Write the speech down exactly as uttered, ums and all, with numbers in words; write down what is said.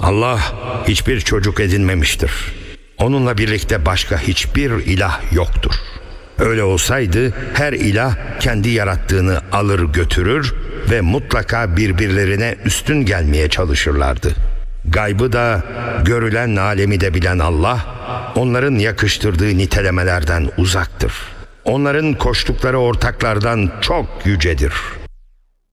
Allah hiçbir çocuk edinmemiştir. Onunla birlikte başka hiçbir ilah yoktur. Öyle olsaydı her ilah kendi yarattığını alır götürür ve mutlaka birbirlerine üstün gelmeye çalışırlardı. Gaybı da görülen alemi de bilen Allah, onların yakıştırdığı nitelemelerden uzaktır. Onların koştukları ortaklardan çok yücedir.